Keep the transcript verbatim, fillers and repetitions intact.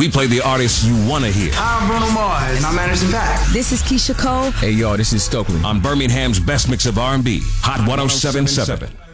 We play the artists you want to hear. I'm Bruno Mars, and I'm Anderson .Paak. This is Keisha Cole. Hey, y'all, this is Stokely. On Birmingham's best mix of R and B, Hot one oh seven point seven.